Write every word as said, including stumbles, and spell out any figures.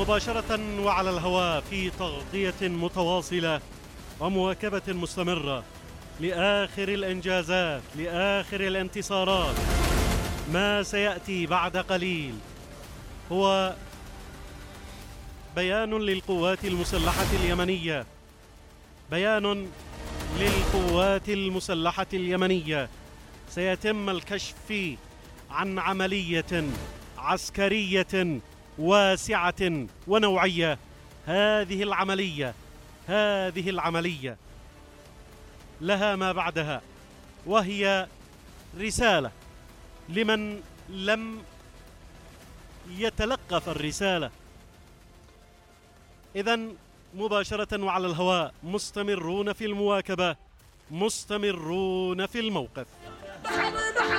مباشرة وعلى الهواء في تغطية متواصلة ومواكبة مستمرة لآخر الإنجازات، لآخر الانتصارات. ما سيأتي بعد قليل هو بيان للقوات المسلحة اليمنية، بيان للقوات المسلحة اليمنية. سيتم الكشف عن عملية عسكرية واسعة ونوعية. هذه العملية هذه العملية لها ما بعدها، وهي رسالة لمن لم يتلقف الرسالة. إذن مباشرة وعلى الهواء مستمرون في المواكبة، مستمرون في الموقف.